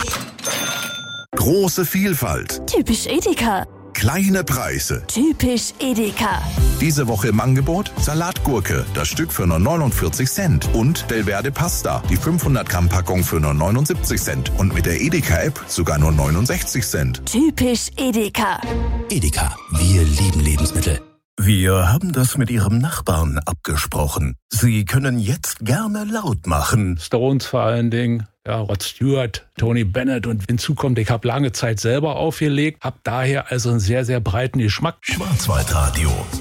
Große Vielfalt. Typisch Edeka. Kleine Preise. Typisch Edeka. Diese Woche im Angebot Salatgurke, das Stück für nur 49 Cent. Und Delverde Pasta, die 500 Gramm Packung für nur 79 Cent. Und mit der Edeka-App sogar nur 69 Cent. Typisch Edeka. Edeka, wir lieben Lebensmittel. Wir haben das mit Ihrem Nachbarn abgesprochen. Sie können jetzt gerne laut machen. Stones vor allen Dingen, ja, Rod Stewart, Tony Bennett und hinzu kommt, ich habe lange Zeit selber aufgelegt, habe daher also einen sehr, sehr breiten Geschmack. Schwarzwaldradio.